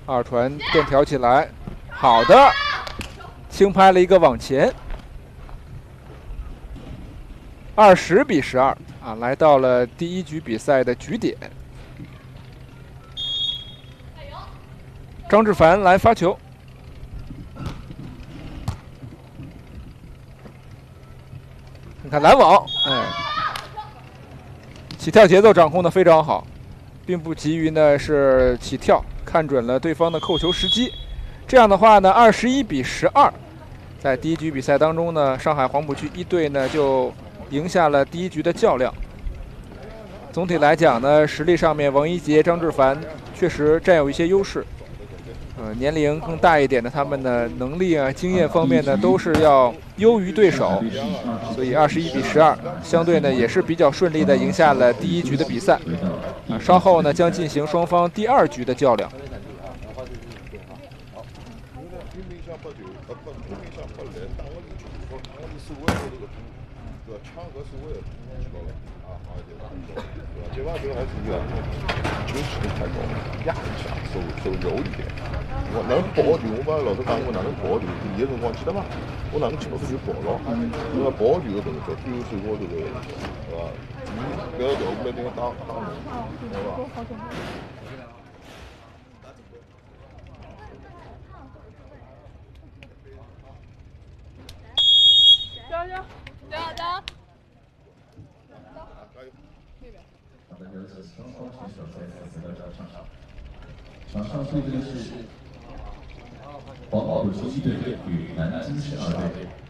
二传垫挑起来，好的，轻拍了一个往前。20比12啊，来到了第一局比赛的局点。张志凡来发球，看看拦网，哎，起跳节奏掌控的非常好，并不急于呢是起跳，看准了对方的扣球时机。这样的话呢，21比12，在第一局比赛当中呢，上海黄浦区一队呢就赢下了第一局的较量。总体来讲呢，实力上面王一杰、张志凡确实占有一些优势。年龄更大一点的他们呢，能力啊、经验方面呢，都是要优于对手，所以21比12，相对呢也是比较顺利的赢下了第一局的比赛。稍后呢将进行双方第2局的较量。 接把球还是有球气太高，压一下手柔一点。我哪能保球？我把老师讲我哪能保球？第一辰光记得吗？我哪能轻出去保了？那个保球的动作，丢手高头的，是吧？不要调过来，等于打门，对吧？ 加油！加油！ 好的，由此双方选手在此得到上场。场上对阵的是黄埔球击队与南京市2队。